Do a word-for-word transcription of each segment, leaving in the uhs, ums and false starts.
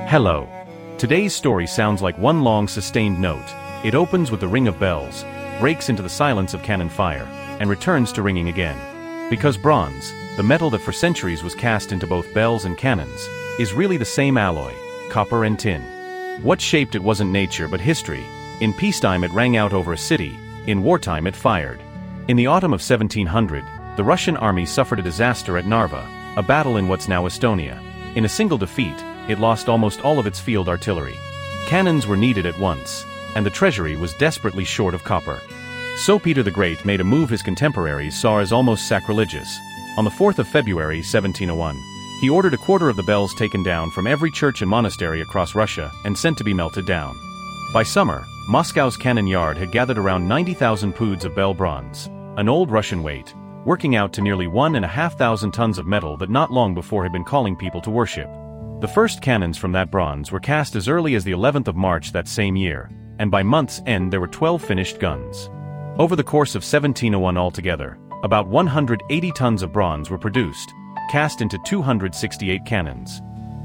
Hello. Today's story sounds like one long sustained note. It opens with the ring of bells, breaks into the silence of cannon fire, and returns to ringing again. Because bronze, the metal that for centuries was cast into both bells and cannons, is really the same alloy, copper and tin. What shaped it wasn't nature but history. In peacetime it rang out over a city, in wartime it fired. In the autumn of seventeen hundred, the Russian army suffered a disaster at Narva, a battle in what's now Estonia. In a single defeat, it lost almost all of its field artillery. Cannons were needed at once, and the treasury was desperately short of copper. So Peter the Great made a move his contemporaries saw as almost sacrilegious. On the fourth of February seventeen oh one, he ordered a quarter of the bells taken down from every church and monastery across Russia and sent to be melted down. By summer, Moscow's cannon yard had gathered around ninety thousand poods of bell bronze, an old Russian weight, working out to nearly one and a half thousand tons of metal that not long before had been calling people to worship. The first cannons from that bronze were cast as early as the eleventh of March that same year, and by month's end there were twelve finished guns. Over the course of seventeen oh one altogether, about one hundred eighty tons of bronze were produced, cast into two hundred sixty-eight cannons.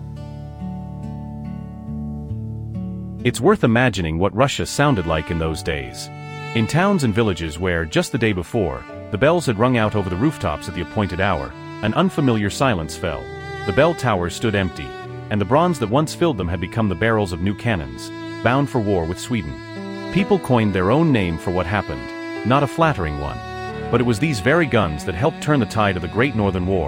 It's worth imagining what Russia sounded like in those days. In towns and villages where, just the day before, the bells had rung out over the rooftops at the appointed hour, an unfamiliar silence fell. The bell towers stood empty, and the bronze that once filled them had become the barrels of new cannons, bound for war with Sweden. People coined their own name for what happened, not a flattering one. But it was these very guns that helped turn the tide of the Great Northern War.